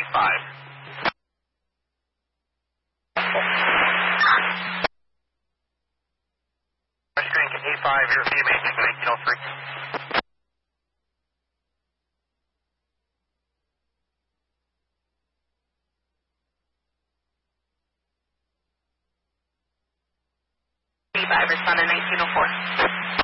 Drink at A5, your CMA, 1903. B5, responding 1904.